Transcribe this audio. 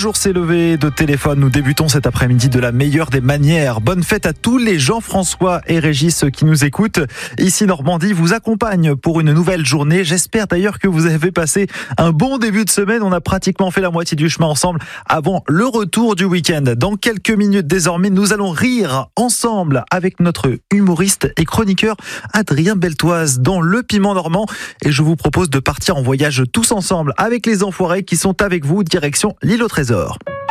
jour s'est levé de téléphone. Nous débutons cet après-midi de la meilleure des manières. Bonne fête à tous les Jean-François et Régis qui nous écoutent. Ici, Normandie vous accompagne pour une nouvelle journée. J'espère d'ailleurs que vous avez passé un bon début de semaine. On a pratiquement fait la moitié du chemin ensemble avant le retour du week-end. Dans quelques minutes désormais, nous allons rire ensemble avec notre humoriste et chroniqueur Adrien Beltoise dans Le Piment Normand. Et je vous propose de partir en voyage tous ensemble avec les enfoirés qui sont avec vous, direction l'île au trésor.